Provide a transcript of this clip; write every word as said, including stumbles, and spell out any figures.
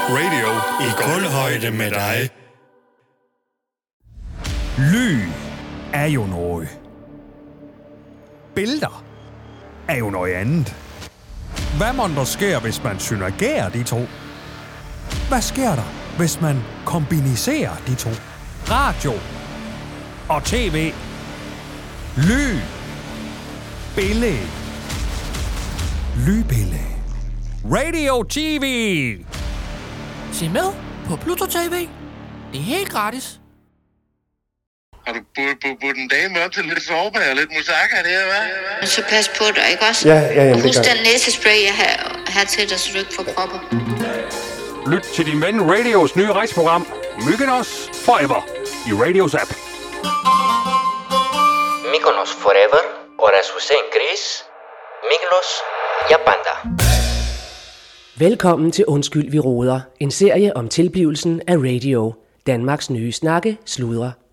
Radio i kulhøjde med dig. Lyd er jo noget. Billeder er jo noget andet. Hvad mon der sker, hvis man synergerer de to? Hvad sker der, hvis man kombinerer de to? Radio og tv. Lyd. Billede. Lydbillede. Radio T V. Se med på Pluto T V. Det er helt gratis. Har du budt en dame op til lidt sovebær og lidt musaka der, hva'? Så pas på dig, ikke også? Ja, ja, ja. Og husk den næsespray, jeg har, har til dig, så du ikke får propper. Lyt til din ven Radios nye rejseprogram, Mykonos Forever, i Radios app. Mykonos Forever, Horas Hussein Chris, Mykonos Japanda. Velkommen til Undskyld, vi råder. En serie om tilblivelsen af radio. Danmarks nye snakke, sludre